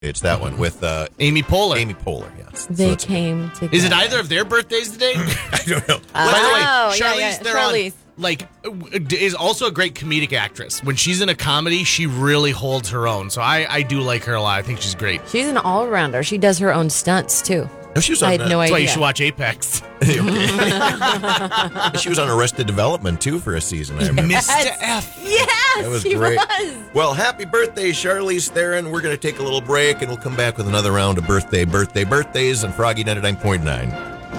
It's that one with Amy Poehler. Amy Poehler, yes. They came together. Is it either of their birthdays today? I don't know. By the way, Charlize Theron, is also a great comedic actress. When she's in a comedy, she really holds her own. So I do like her a lot. I think she's great. She's an all-rounder. She does her own stunts, too. No, she was on, I had no That's idea. why you should watch Apex. She was on Arrested Development, too, for a season. I remember. Mr. F. Yes, That was she great. was. Well, happy birthday, Charlize Theron. We're going to take a little break, and we'll come back with another round of birthdays on Froggy 99.9.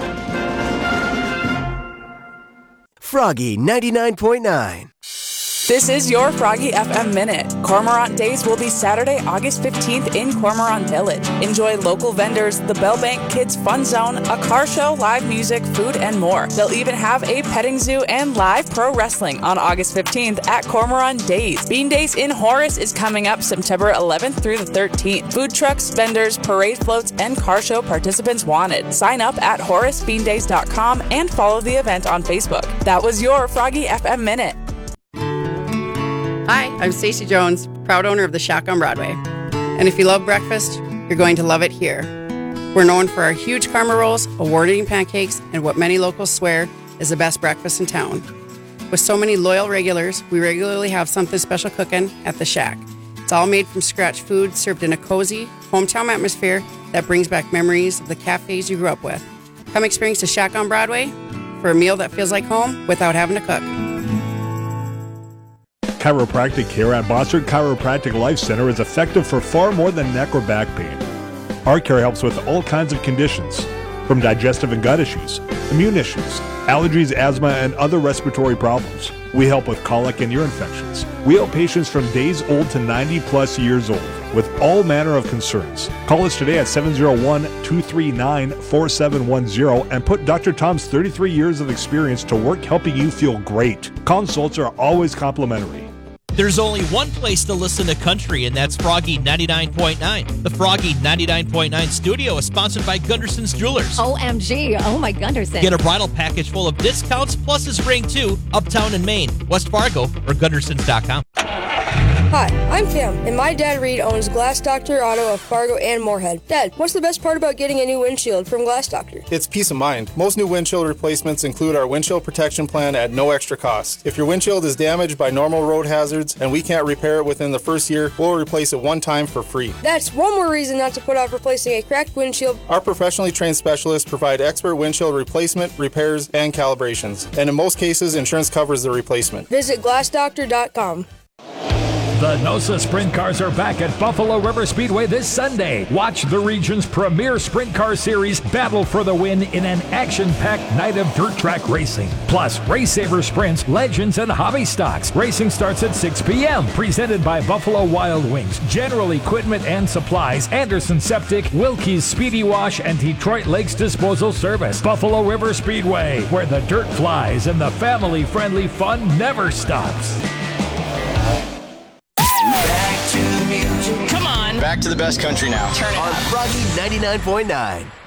Froggy 99.9. This is your Froggy FM Minute. Cormorant Days will be Saturday, August 15th in Cormorant Village. Enjoy local vendors, the Bell Bank Kids Fun Zone, a car show, live music, food, and more. They'll even have a petting zoo and live pro wrestling on August 15th at Cormorant Days. Bean Days in Horace is coming up September 11th through the 13th. Food trucks, vendors, parade floats, and car show participants wanted. Sign up at HoraceBeanDays.com and follow the event on Facebook. That was your Froggy FM Minute. Hi, I'm Stacey Jones, proud owner of the Shack on Broadway. And if you love breakfast, you're going to love it here. We're known for our huge karma rolls, award-winning pancakes, and what many locals swear is the best breakfast in town. With so many loyal regulars, we regularly have something special cooking at the Shack. It's all made from scratch food served in a cozy, hometown atmosphere that brings back memories of the cafes you grew up with. Come experience the Shack on Broadway for a meal that feels like home without having to cook. Chiropractic care at Bossard Chiropractic Life Center is effective for far more than neck or back pain. Our care helps with all kinds of conditions, from digestive and gut issues, immune issues, allergies, asthma, and other respiratory problems. We help with colic and ear infections. We help patients from days old to 90 plus years old with all manner of concerns. Call us today at 701-239-4710 and put Dr. Tom's 33 years of experience to work helping you feel great. Consults are always complimentary. There's only one place to listen to country, and that's Froggy 99.9. The Froggy 99.9 studio is sponsored by Gunderson's Jewelers. OMG. Oh, my Gunderson. Get a bridal package full of discounts plus his ring, too, uptown in Maine, West Fargo, or Gundersons.com. Hi, I'm Cam, and my dad Reed owns Glass Doctor Auto of Fargo and Moorhead. Dad, what's the best part about getting a new windshield from Glass Doctor? It's peace of mind. Most new windshield replacements include our windshield protection plan at no extra cost. If your windshield is damaged by normal road hazards and we can't repair it within the first year, we'll replace it one time for free. That's one more reason not to put off replacing a cracked windshield. Our professionally trained specialists provide expert windshield replacement, repairs, and calibrations. And in most cases, insurance covers the replacement. Visit glassdoctor.com. The NOSA Sprint Cars are back at Buffalo River Speedway this Sunday. Watch the region's premier sprint car series battle for the win in an action-packed night of dirt track racing. Plus, Race Saver Sprints, Legends, and Hobby Stocks. Racing starts at 6 p.m. Presented by Buffalo Wild Wings, General Equipment and Supplies, Anderson Septic, Wilkie's Speedy Wash, and Detroit Lakes Disposal Service. Buffalo River Speedway, where the dirt flies and the family-friendly fun never stops. Come on. Back to the best country now. Turn it on up. Froggy 99.9.